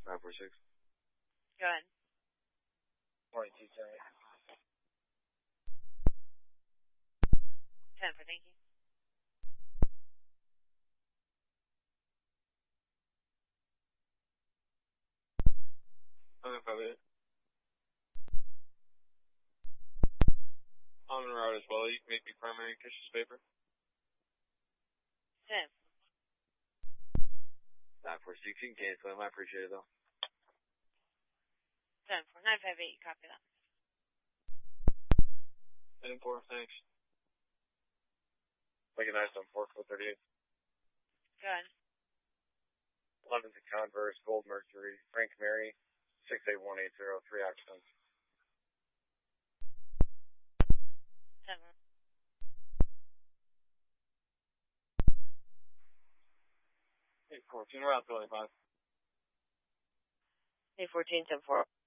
546. Go ahead. Morning, T-Town. 10 for thank you. Okay, 58. On the route as well. You can make me primary Kish's paper. 10. 946. You can cancel him. I appreciate it, though. 10 for 958. You copy that. 10-4. Thanks. Make a nice on 4438. Go ahead. 11th and Converse, Gold Mercury, Frank Mary, 68180, 3 accidents. 10. 814, we're out 25. 814, 10 4.